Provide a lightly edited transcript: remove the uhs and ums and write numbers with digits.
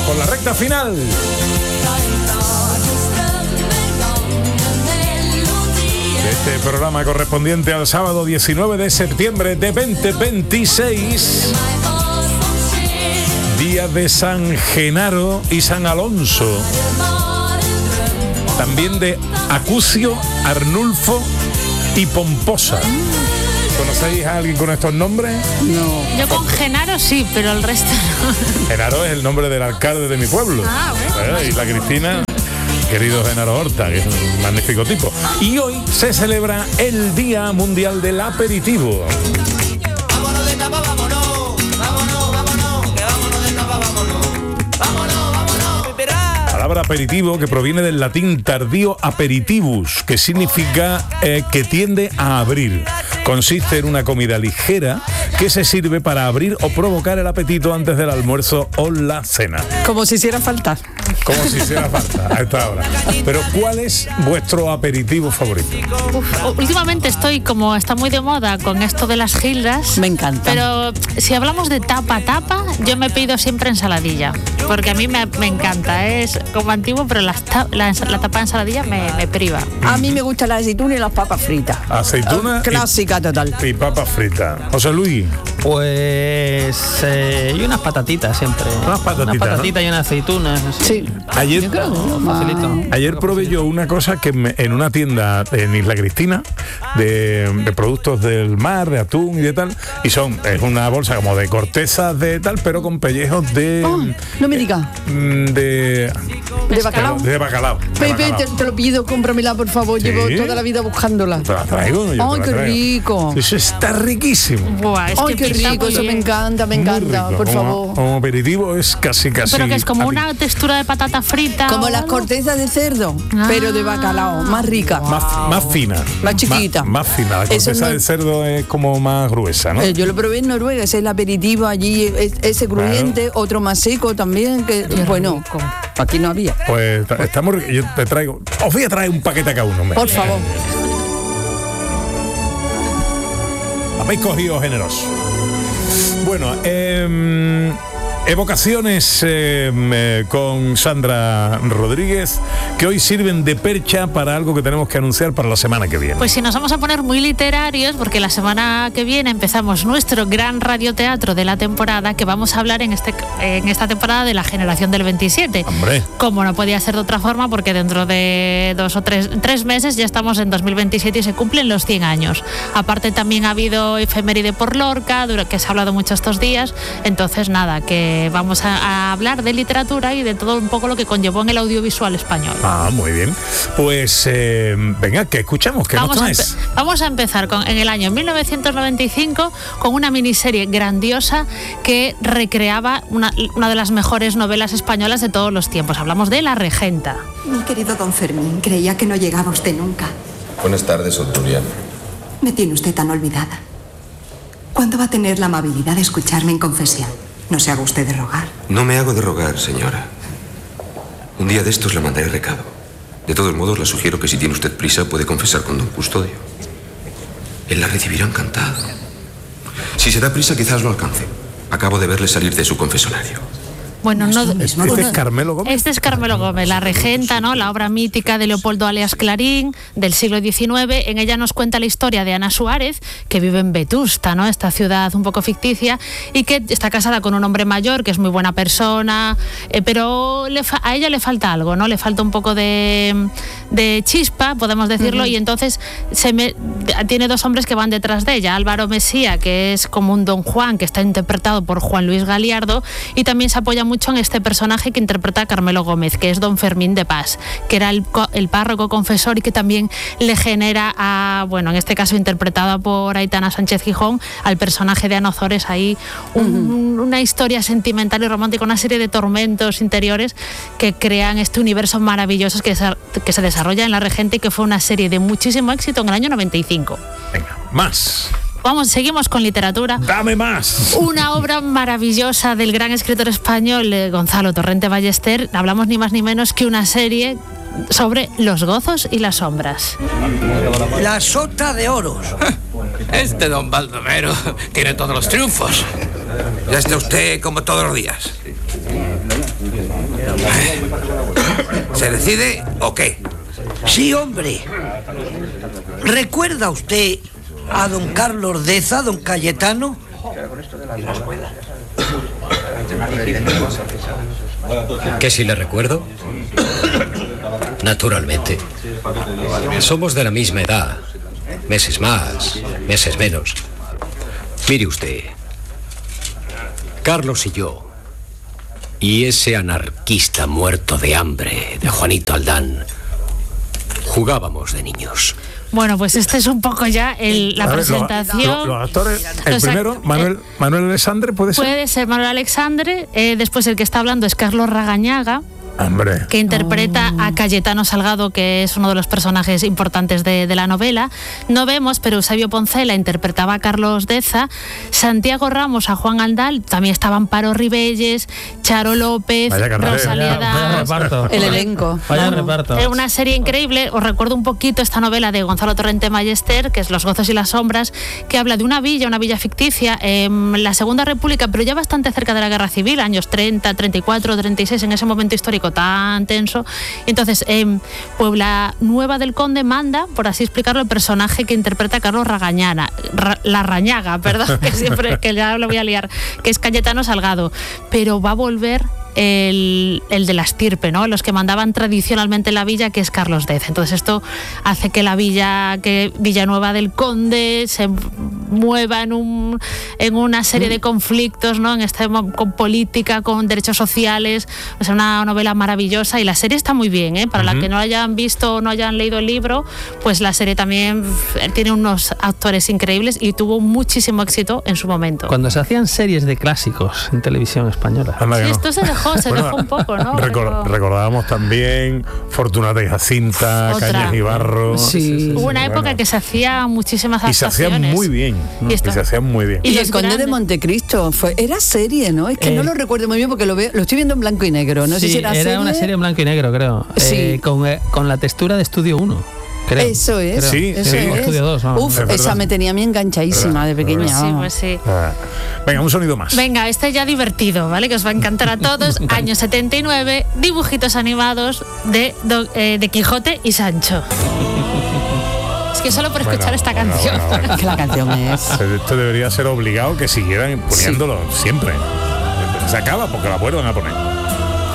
con la recta final. Este programa correspondiente al sábado 19 de septiembre de 2026, día de San Genaro y San Alonso, también de Acucio, Arnulfo y Pomposa. ¿Conocéis a alguien con estos nombres? No. Yo con Genaro sí, pero el resto no. Genaro es el nombre del alcalde de mi pueblo. Y la Cristina, querido Genaro Horta, que es un magnífico tipo. Y hoy se celebra el Día Mundial del Aperitivo. Vámonos de tapa, vámonos, vámonos, vámonos, que vámonos de tapa, vámonos, vámonos, vámonos. Palabra aperitivo que proviene del latín tardío aperitivus, que significa que tiende a abrir. Consiste en una comida ligera que se sirve para abrir o provocar el apetito antes del almuerzo o la cena. Como si hiciera falta. Como si hiciera falta a esta hora. Pero ¿cuál es vuestro aperitivo favorito? Últimamente está muy de moda con esto de las gildas. Me encanta. Pero si hablamos de tapa, yo me pido siempre ensaladilla. Porque a mí me encanta. Es como antiguo, pero la tapa de ensaladilla me priva. A mí me gusta la aceituna y las papas fritas. Aceituna clásica total. Y papas fritas. José Luis. Pues y unas patatitas siempre. Unas patatitas, y unas aceitunas. Sí. Ayer probé yo una cosa que en una tienda en Isla Cristina de productos del mar, de atún y de tal, y es una bolsa como de cortezas de tal, pero con pellejos de no me digas. De bacalao. De bacalao. Pepe, te lo pido, cómpramela, por favor. ¿Sí? Llevo toda la vida buscándola. Te la traigo. ¡Ay, qué rico! Eso está riquísimo. Buah, ¡Ay, qué rico! Eso me encanta, por favor. Como aperitivo es casi. Pero que es como una textura de patata frita. Como las cortezas de cerdo, pero de bacalao, más rica. Más fina. Más chiquita. Más fina. La corteza del cerdo es como más gruesa, ¿no? Yo lo probé en Noruega, ese es el aperitivo allí, ese crujiente, otro más seco también, que bueno, aquí no había. Pues estamos. Yo os voy a traer un paquete a cada uno. Por favor. Habéis cogido generoso. Bueno, evocaciones con Sandra Rodríguez, que hoy sirven de percha para algo que tenemos que anunciar para la semana que viene. Pues si nos vamos a poner muy literarios, porque la semana que viene empezamos nuestro gran radioteatro de la temporada, que vamos a hablar en esta temporada de la generación del 27. ¡Hombre! Como no podía ser de otra forma, porque dentro de 2 o 3 meses ya estamos en 2027 y se cumplen los 100 años. Aparte también ha habido efeméride por Lorca, que se ha hablado mucho estos días. Entonces nada, que vamos a hablar de literatura y de todo un poco lo que conllevó en el audiovisual español. Ah, muy bien. Pues venga, que escuchamos, ¿qué nos traes? Vamos a empezar en el año 1995 con una miniserie grandiosa que recreaba una de las mejores novelas españolas de todos los tiempos. Hablamos de La Regenta. Mi querido don Fermín, creía que no llegaba usted nunca. Buenas tardes, Obturian. Me tiene usted tan olvidada. ¿Cuándo va a tener la amabilidad de escucharme en confesión? No se haga usted de rogar. No me hago de rogar, señora. Un día de estos le mandaré recado. De todos modos, le sugiero que si tiene usted prisa puede confesar con don Custodio. Él la recibirá encantado. Si se da prisa, quizás lo alcance. Acabo de verle salir de su confesonario. Bueno, ¿Este es Carmelo Gómez? Este es Carmelo Gómez, La Regenta, ¿no? La obra mítica de Leopoldo Alias Clarín, del siglo XIX. En ella nos cuenta la historia de Ana Suárez, que vive en Vetusta, ¿no? Esta ciudad un poco ficticia, y que está casada con un hombre mayor, que es muy buena persona, pero a ella le falta algo, ¿no? Le falta un poco de chispa, podemos decirlo, y entonces tiene 2 hombres que van detrás de ella. Álvaro Mesía, que es como un Don Juan, que está interpretado por Juan Luis Galiardo, y también se apoya mucho en este personaje que interpreta Carmelo Gómez, que es don Fermín de Paz, que era el párroco confesor y que también le genera en este caso interpretada por Aitana Sánchez Gijón, al personaje de Ana Ozores ahí una historia sentimental y romántica, una serie de tormentos interiores que crean este universo maravilloso que se desarrolla en La Regenta y que fue una serie de muchísimo éxito en el año 95. Venga, más. Seguimos con literatura. ¡Dame más! Una obra maravillosa del gran escritor español Gonzalo Torrente Ballester. Hablamos ni más ni menos que una serie sobre los gozos y las sombras. La sota de oros. Este don Baldomero tiene todos los triunfos. Ya está usted como todos los días. ¿Se decide o qué? Sí, hombre. ¿Recuerda usted a don Carlos Deza, don Cayetano? ¿Que si le recuerdo? Naturalmente. Somos de la misma edad. Meses más, meses menos. Mire usted. Carlos y yo, y ese anarquista muerto de hambre de Juanito Aldán, jugábamos de niños. Bueno, pues este es un poco ya la presentación. Los actores, el O sea, primero, Manuel Alexandre, ¿puede ser? Puede ser Manuel Alexandre, después el que está hablando es Carlos Ragañaga, Hombre. que interpreta a Cayetano Salgado, que es uno de los personajes importantes de la novela. No vemos, pero Eusebio Poncela interpretaba a Carlos Deza, Santiago Ramos a Juan Aldán, también estaban Amparo Ribelles, Charo López, Rosalía Dans. El elenco. Vaya reparto. Es una serie increíble. Os recuerdo un poquito esta novela de Gonzalo Torrente Ballester, que es Los gozos y las sombras, que habla de una villa ficticia en la Segunda República, pero ya bastante cerca de la Guerra Civil, años 30, 34, 36, en ese momento histórico tan tenso. Entonces, en Puebla Nueva del Conde manda, por así explicarlo, el personaje que interpreta a Carlos Larrañaga, perdón, que siempre que ya lo voy a liar, que es Cayetano Salgado, pero va a volver el de la estirpe, ¿no? Los que mandaban tradicionalmente en la villa, que es Carlos Deza. Entonces esto hace que Villanueva del Conde se mueva en una serie de conflictos, ¿no? Con política, con derechos sociales. O sea, una novela maravillosa, y la serie está muy bien, ¿eh? Para las que no hayan visto o no hayan leído el libro, pues la serie también tiene unos actores increíbles y tuvo muchísimo éxito en su momento. Cuando se hacían series de clásicos en televisión española. Sí, esto se dejó un poco, ¿no? Recordábamos también Fortunata y Jacinta, Otra. Cañas y Barro. Sí. Hubo una época que se hacía muchísimas Y se adaptaciones. hacían muy bien. Y se hacían muy bien. Y los el Conde de grandes. Montecristo era serie, ¿no? Es que no lo recuerdo muy bien porque lo estoy viendo en blanco y negro. No sé Sí, si era serie. una serie en blanco y negro, creo. Sí. Con la textura de Estudio 1. Creo. Eso es. Creo. Sí, eso sí. es. Estudio 2, vamos. Uf, Es esa verdad. me tenía a mí enganchadísima de pequeña. Sí, vamos. pues sí. Venga, un sonido más. Venga, este ya divertido, ¿vale? Que os va a encantar a todos. Año 79, dibujitos animados de Quijote y Sancho. Es que solo por escuchar esta canción. Es que la canción es. Esto debería ser obligado que siguieran poniéndolo siempre. Se acaba porque la vuelvan a poner.